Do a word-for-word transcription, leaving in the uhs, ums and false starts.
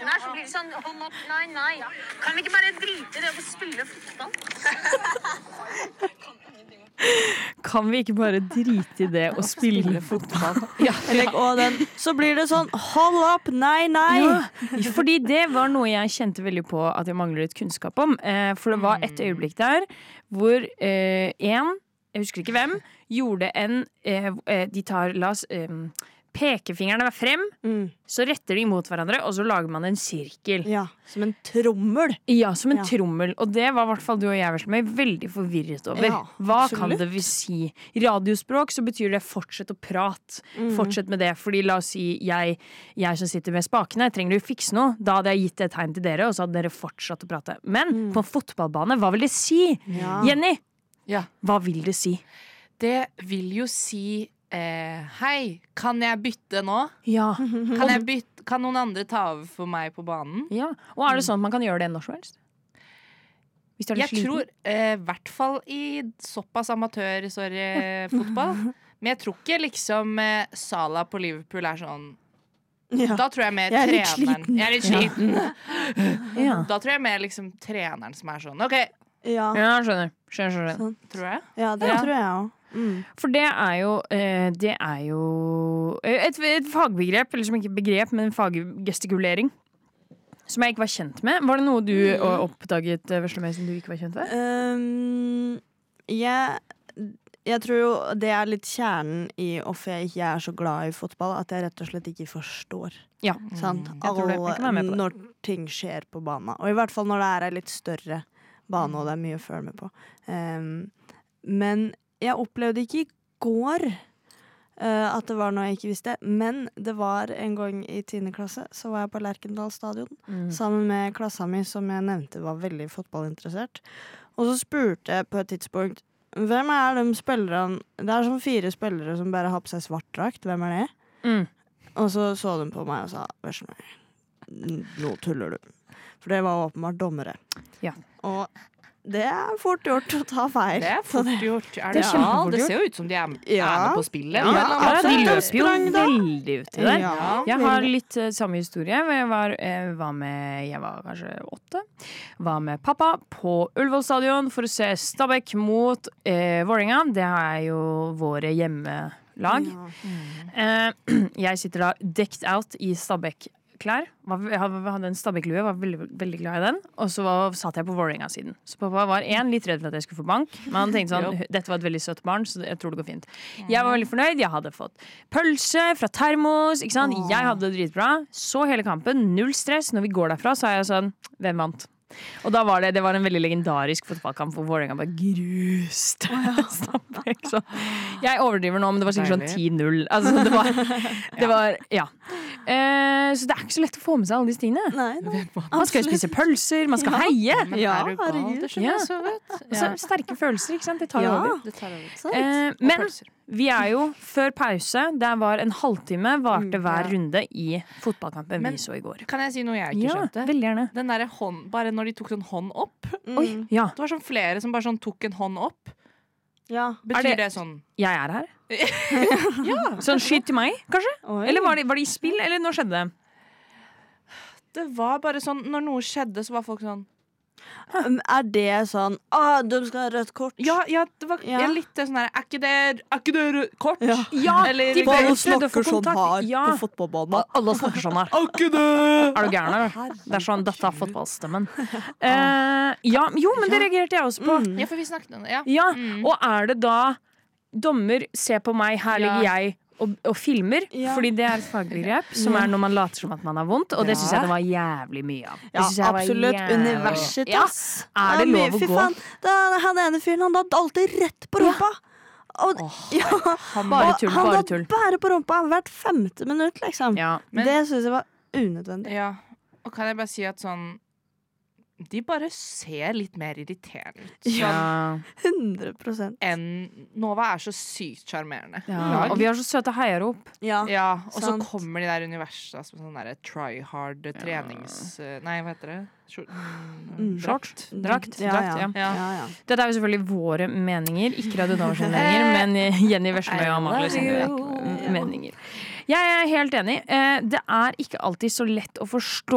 her, så blir det sånn, hold opp, nei, nei. Kan vi ikke bare drite i det å spille fotball? Kan vi ikke bare drite i det og spille fotball? Ja. Eller, og den, så blir det sånn, hold opp, nei, nei. Ja, fordi det var noe jeg kjente veldig på at jeg mangler litt kunnskap om. Eh, for det var et øyeblikk der hvor eh, en, jeg husker ikke hvem, gjorde en, eh, de tar, la oss, eh, pekefingrene var frem, mm. så retter de mot hverandre, og så lager man en sirkel. Ja, som en trommel. Ja, som en ja. trommel. Og det var i hvert fall du og jeg var meg veldig forvirret over. Ja, Hva absolutt. Kan det vil si? I radiospråk så betyr det fortsett å prate. Mm. Fortsett med det, fordi la oss si jeg, jeg som sitter med spakene, trenger du fikse noe? Da hadde jeg gitt et tegn til dere, og så hadde dere fortsatt å prate. Men mm. på en fotballbane, hva vil det si? Ja. Jenny, ja. Hva vil det si? Det vil jo si Eh, hei, kan jeg bytte nå? Ja. Kan, jeg bytte, kan noen andre ta over for meg på banen? Ja. Og er det sånn at man kan gjøre det når som helst? Hvis du er litt jeg sliten? tror i eh, hvert fall i såpass amatør-fotball. Men jeg tror ikke liksom eh, Salah på Liverpool er sånn ja. Da tror jeg mer jeg treneren Jeg er litt sliten ja. Da tror jeg mer liksom treneren som er sånn Ok, ja, ja skjønner, skjønner, skjønner. Sånn. Tror jeg Ja, det ja. tror jeg også Mm. For det er jo eh, Det er jo et, et fagbegrep, eller som ikke begrep, men en faggestikulering som jeg ikke var kjent med. Var det noe du mm. oppdaget, Veslemøy, som du ikke var kjent med? Um, jeg, jeg tror jo det er litt kjernen i hvorfor jeg ikke er så glad i fotball, at jeg rett og slett ikke forstår ja. mm. Alle, når ting skjer på banen. Og i hvert fall når det er en litt større bane, og det er mye å følge med på. Um, men jeg opplevde ikke i går uh, at det var noe jeg ikke visste, men det var en gang i tiende klasse, så var jeg på Lerkendal stadion, mm. sammen med klassa mi, som jeg nevnte var veldig fotballinteressert. Og så spurte jeg på et tidspunkt, hvem er de spillerne? Det er sånn fire spillere som bare har på seg svart drakt, hvem er det? Mm. Og så så de på meg og sa, nå tuller du. For det var åpenbart dommere. Ja. Og det er fort gjort å ta feil. Det er fort gjort. Er det, det, ja, det ser jo ut som de er, ja. er med på spillet. Ja, ja, ja, de løper jo veldig uti der. Ja, jeg har litt uh, samme historie. Jeg var, jeg var med Jeg var kanskje åtte. Var med pappa på Ullevål stadion for å se Stabæk mot uh, Vålerenga. Det er jo våre hjemmelag. Ja. Mm. Uh, jeg sitter da decked out i Stabæk klær. Jeg hadde en Stabæk-lue, var veldig, veldig glad i den. Og så var, satt jeg på Vålerenga-siden. Så pappa var en litt redd for at jeg skulle få bank. Men han tenkte sånn, dette var et veldig søtt barn, så jeg tror det går fint. Jeg var veldig fornøyd. Jeg hadde fått pølse fra termos, ikke sant? Jeg hadde det dritbra. Så hele kampen, null stress. Når vi går derfra, så er jeg sånn, hvem vant? Og da var det, det var en veldig legendarisk fotballkamp hvor Vålerenga bare gruste Stabæk. Så jeg overdriver nå, men det var sikkert sånn ti null. Altså, det var, det var ja. Eh, så det er ikke så lett å få med seg alle disse tingene. Nei, nei. Man skal jo spise pølser, man skal ja. heie. Men ja, er du gal? Det skjønner jeg så vet. Ja. Så sterke følelser, ikke sant? Det tar ja. over. Det tar over. Eh, men vi er jo før pause. Det var en halvtime varte hver runde i fotballkampen men, vi så i går. Kan jeg si noe jeg ikke ja, skjønte? Veldig gjerne. Den der hånd, bare når de tok sånn hånd opp. Mm. Oi, ja. Det var sånn flere som bare sånn tok en hånd opp. Ja. Betyr det, det sånn jeg er her? ja. Sånn skyt til meg, kanskje? Oi. Eller var det, var det i spill, eller når skjedde det? Det var bare sånn, når noe skjedde, så var folk sånn Er det sånn ah, de skal ha rødt kort? Ja, ja det var ja. Jeg litt sånn der Er ikke det, er ikke det rødt kort? Ja, ja eller, de bare snakker sånn her ja. På fotballbanen. Alle snakker sånn her. Er ikke det? Er du gæren, eller? Det er sånn, dette er fotballstemmen. uh, Ja, jo, men det reagerte jeg også på. Mm. Ja, for vi snakket om det. Ja, ja mm. Og er det da dommer, se på meg, her ligger ja. jeg Og, og filmer, ja. fordi det er et fagbegrep som ja. er når man later som at man har vondt, og det synes jeg det var jævlig mye av. Ja, absolutt. Universitas. Ja. Er det lov å gå? Faen. Da, han ene fyren, han hadde alltid rett på rumpa. Ja. Og, oh, ja, han bare tull, han bare tull. Han hadde bare på rumpa hvert femte minutt, liksom. Ja, men, det synes jeg var unødvendig. Ja, og kan jeg bare si at sånn de bare ser litt mer irriterende ut. Ja. hundre prosent. Enn Nova er så sykt charmerende. Ja. Og vi har så søte heiarop. Ja, ja, og sant. så kommer de der universet som sånn der try hard trenings... Ja. Nei, hva heter det? Short, mm, drakt. Drakt. Ja, drakt ja. Ja. Ja, ja. Dette er jo selvfølgelig våre meninger, ikke Radio Nova sine meninger, men Jenny Veslemøy og Amalie sine meninger. Jeg er helt enig. Det er ikke alltid så lett å forstå